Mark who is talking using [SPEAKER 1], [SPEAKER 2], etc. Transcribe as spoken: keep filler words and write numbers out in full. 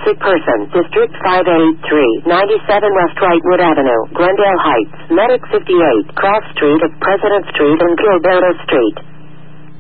[SPEAKER 1] Missing person, District five eighty-three, ninety-seven West Wrightwood Avenue, Glendale Heights, Medic fifty-eight, Cross Street of President Street and Gilberto Street.